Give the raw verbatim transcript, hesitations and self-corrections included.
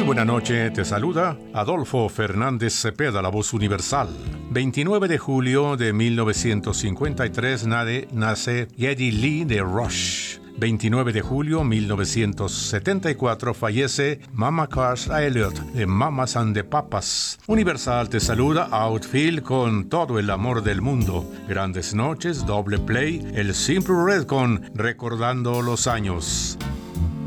Muy buena noche, te saluda Adolfo Fernández Cepeda, la voz universal. veintinueve de julio de mil novecientos cincuenta y tres nace, nace Geddy Lee de Rush. veintinueve de julio de mil novecientos setenta y cuatro fallece Mama Cass Elliot de Mamas and the Papas. Universal te saluda Outfield con todo el amor del mundo. Grandes noches, doble play, el Simple Red con Recordando los años.